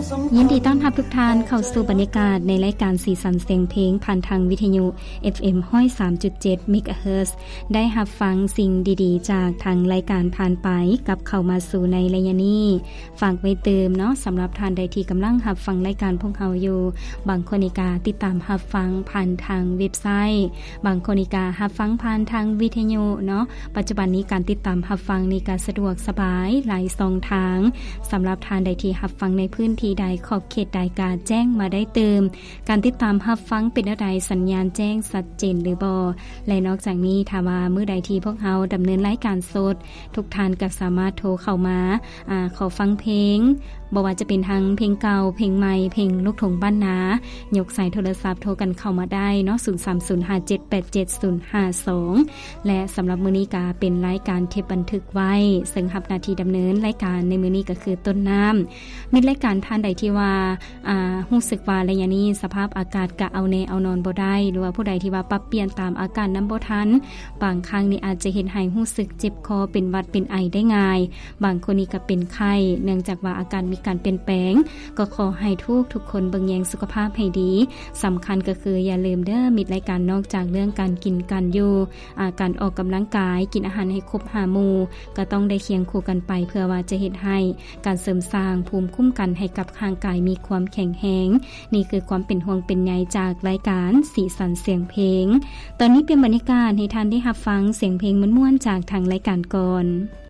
ยินดีต้อนรับทุกท่านเข้าสู่บรรยากาศในรายการสีสันเสียงเพลงผ่านทางวิทยุ FM 103.7 MHz ได้รับฟังสิ่งดีๆจากทางรายการผ่านไปกับเข้ามาสู่ในระยะนี้ฝากไว้เติมเนาะสำหรับท่านใดที่กำลังรับฟังรายการพวกเราอยู่บางคนอีกาติดตามรับฟังผ่านทางเว็บไซต์บางคนอีการับฟังผ่านทางวิทยุเนาะปัจจุบันนี้การติดตามรับฟังนี่ก็สะดวกสบายหลายช่องทางสำหรับท่านใดที่รับฟังในพื้นที่ใดขอบเขตใดก็แจ้งมาได้เติมการติดตามรับฟังเป็นอะไรสัญญาณแจ้งชัดเจนหรือบ่และนอกจากนี้ถ้าว่ามื้อใดที่พวกเราดำเนินรายการสดทุกท่านก็สามารถโทรเข้ามาขอฟังเพลงบ่ว่าจะเป็นทางเพลงเก่าเพลงใหม่เพลงลูกทุ่งบ้านนายกสายโทรศัพท์โทรกันเข้ามาได้เนาะ0305787052และสำหรับมื้อนี้ก็เป็นรายการเทปบันทึกไว้ซึ่งรับหน้าที่ดำเนินรายการในมื้อนี้ก็คือต้นน้ำมีรายการท่านใดที่ว่ารู้สึกว่าระยะนี้สภาพอากาศก็เอาแน่เอานอนบ่ได้หรือว่าผู้ใดที่ว่าปรับเปลี่ยนตามอาการนำบ่ทันบางครั้งนี่อาจจะเฮ็ดให้รู้สึกเจ็บคอเป็นหวัดเป็นไอได้ง่ายบางคนนี่ก็เป็นไข้เนื่องจากว่าอาการมีการเปลี่ยนแปลงก็ขอให้ทุกคนเบิ่งแยงสุขภาพให้ดีสำคัญก็คืออย่าลืมเด้อมิตรรายการนอกจากเรื่องการกินการอยู่การออกกำลังกายกินอาหารให้ครบ5หมู่ก็ต้องได้เคียงคู่กันไปเพื่อว่าจะเฮ็ดให้การเสริมสร้างภูมิคุ้มกันให้กับร่างกายมีความแข็งแรงนี่คือความเป็นห่วงเป็นใยจากรายการสีสันเสียงเพลงตอนนี้เป็นบรรยากาศให้ท่านได้รับฟังเสียงเพลงม่วนๆจากทางรายการก่อน